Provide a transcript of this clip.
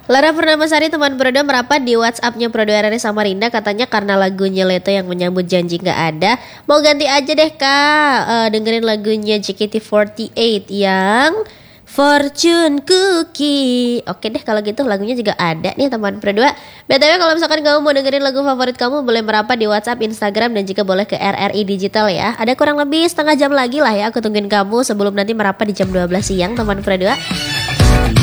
Lara Purnamasari teman Prodo merapat di WhatsAppnya Prodo RRI Samarinda, katanya karena lagunya Leto yang menyambut janji nggak ada, mau ganti aja deh kak. Dengerin lagunya JKT48 yang Fortune Cookie. Oke deh kalau gitu, lagunya juga ada nih teman Prodo. BTW kalau misalkan kamu mau dengerin lagu favorit kamu, boleh merapat di WhatsApp, Instagram, dan juga boleh ke RRI Digital ya. Ada kurang lebih setengah jam lagi lah ya, aku tungguin kamu sebelum nanti merapat di jam 12 siang teman Prodo.